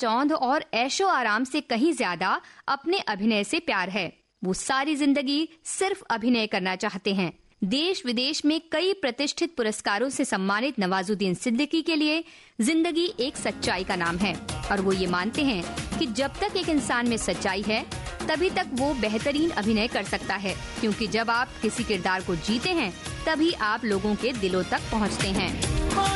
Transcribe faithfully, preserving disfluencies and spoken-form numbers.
चौंध और ऐशो आराम से कहीं ज्यादा अपने अभिनय से प्यार है। वो सारी जिंदगी सिर्फ अभिनय करना चाहते हैं। देश विदेश में कई प्रतिष्ठित पुरस्कारों से सम्मानित नवाजुद्दीन सिद्दीकी के लिए जिंदगी एक सच्चाई का नाम है और वो ये मानते हैं कि जब तक एक इंसान में सच्चाई है तभी तक वो बेहतरीन अभिनय कर सकता है, क्योंकि जब आप किसी किरदार को जीते हैं तभी आप लोगों के दिलों तक पहुंचते हैं।